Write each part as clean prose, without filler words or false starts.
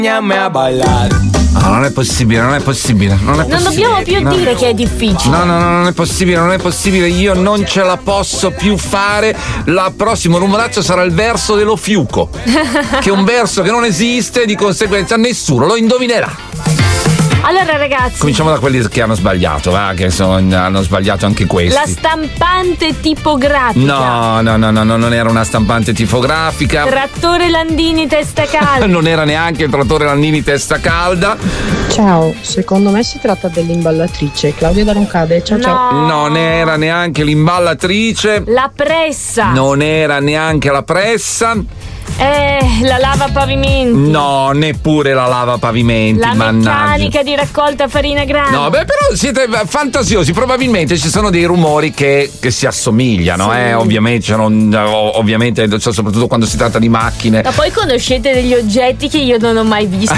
a ballare. No, non è possibile. Non dobbiamo più dire che è difficile. No, non è possibile. Io non ce la posso più fare. Il prossimo rumoraccio sarà il verso dello fiuco, che è un verso che non esiste, di conseguenza nessuno lo indovinerà. Allora ragazzi, cominciamo da quelli che hanno sbagliato, hanno sbagliato anche questi. La stampante tipografica. No, non era una stampante tipografica. Trattore Landini testa calda. Non era neanche il trattore Landini testa calda. Ciao, secondo me si tratta dell'imballatrice. Claudia da Roncade, ciao. Non era neanche l'imballatrice. La pressa. Non era neanche la pressa. La lavapavimenti. No, neppure la lavapavimenti. La meccanica di raccolta farina grande. No, però siete fantasiosi. Probabilmente ci sono dei rumori che si assomigliano, sì. Ovviamente, soprattutto quando si tratta di macchine. Ma poi conoscete degli oggetti che io non ho mai visto.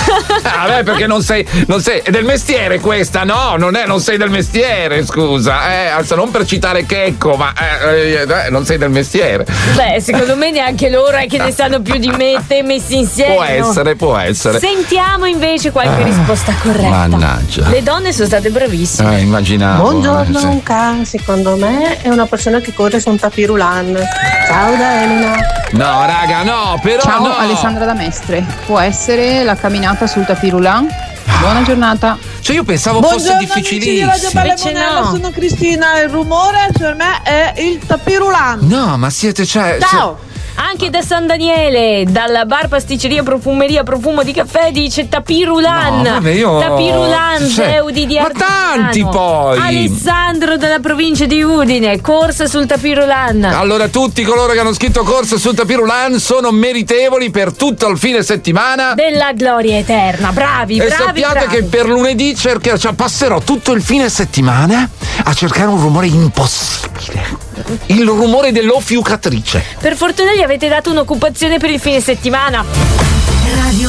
Perché non sei è del mestiere questa, no? Non sei del mestiere, scusa. Non per citare Checco, ma non sei del mestiere. Beh, secondo me neanche loro è che ne sanno più di me e te messi insieme. Può essere. Sentiamo invece qualche risposta corretta. Mannaggia. Le donne sono state bravissime. Immaginavo. Buongiorno, Luca. Secondo me è una persona che corre su un tapirulan. Ciao da Elena. No, raga, no, però. Ciao, no. Alessandra da Mestre. Può essere la camminata sul tapirulan? Buona giornata. Cioè io pensavo fosse difficilissimo. Invece no. Sono Cristina, il rumore per me è il tapirulan. No, ma siete Ciao. Anche da San Daniele, dalla bar pasticceria profumeria profumo di caffè, dice Tapirulan. No, vabbè, Tapirulan, Eudi di ma Artigiano. tanti poi. Alessandro dalla provincia di Udine, corsa sul Tapirulan. Allora tutti coloro che hanno scritto corsa sul Tapirulan sono meritevoli per tutto il fine settimana della gloria eterna. Bravi. E sappiate che per lunedì passerò tutto il fine settimana a cercare un rumore impossibile. Il rumore dell'ofiucatrice. Per fortuna gli avete dato un'occupazione per il fine settimana.